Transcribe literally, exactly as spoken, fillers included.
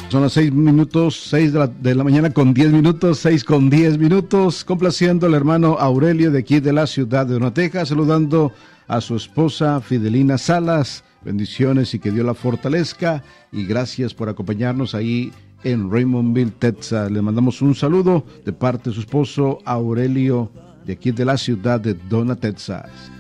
Son las seis minutos, seis de la, de la mañana con diez minutos, seis con diez minutos, complaciendo al hermano Aurelio de aquí de la ciudad de Donateja, saludando a su esposa Fidelina Salas. Bendiciones y que Dios la fortalezca, y gracias por acompañarnos ahí en Raymondville, Texas. Le mandamos un saludo de parte de su esposo Aurelio de aquí de la ciudad de Dona, Texas.